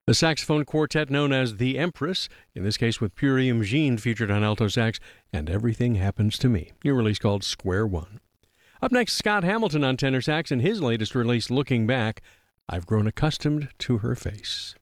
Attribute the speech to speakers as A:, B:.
A: The saxophone quartet known as the Empress, in this case with Purium Jean featured on alto sax, and Everything Happens to Me, new release called Square One. Up next, Scott Hamilton on tenor sax in his latest release, Looking Back, I've Grown Accustomed to Her Face.